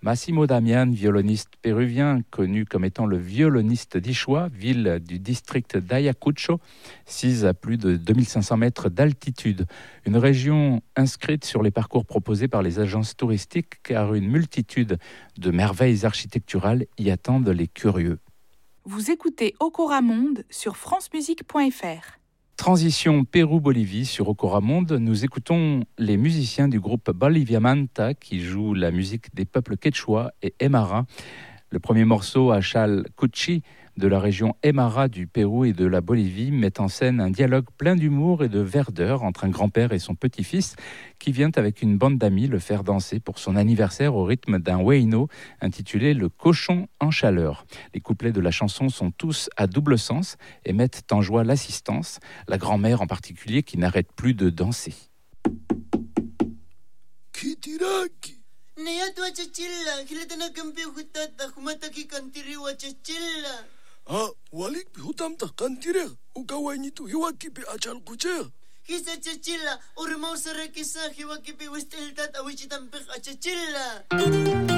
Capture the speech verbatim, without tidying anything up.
Massimo Damian, violoniste péruvien, connu comme étant le violoniste d'Ichoa, ville du district d'Ayacucho, sise à plus de deux mille cinq cents mètres d'altitude. Une région inscrite sur les parcours proposés par les agences touristiques, car une multitude de merveilles architecturales y attendent les curieux. Vous écoutez Okora Monde sur france musique point f r. Transition Pérou-Bolivie sur Okora Monde, nous écoutons les musiciens du groupe Bolivia Manta qui jouent la musique des peuples quechua et Aymara. Le premier morceau, Achal Cuchi, de la région Aymara du Pérou et de la Bolivie, met en scène un dialogue plein d'humour et de verdeur entre un grand-père et son petit-fils qui vient avec une bande d'amis le faire danser pour son anniversaire au rythme d'un huayno intitulé « Le cochon en chaleur ». Les couplets de la chanson sont tous à double sens et mettent en joie l'assistance, la grand-mère en particulier qui n'arrête plus de danser. Kitiraki. Naya tu achachilla, hilata na kampiu hutata, humata ki kantiri wachachilla. Ah, walik pi hutamta kantire, ukawai nitu hiwaki pi achal kucher. Hisa chachilla, urmau sara kisa hiwaki pi wistil tata wichitampik achachilla.